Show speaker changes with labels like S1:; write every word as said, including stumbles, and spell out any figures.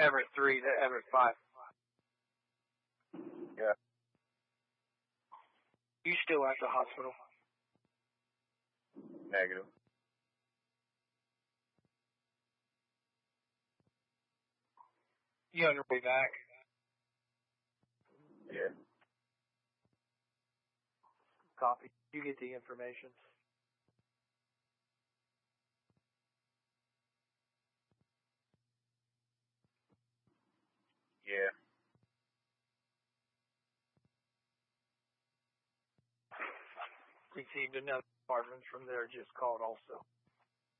S1: Everett three to Everett five.
S2: Yeah.
S1: You still at the hospital?
S2: Negative.
S1: You on your way back?
S2: Yeah.
S1: Copy. You get the information.
S2: Yeah.
S1: Received another department from there just called also.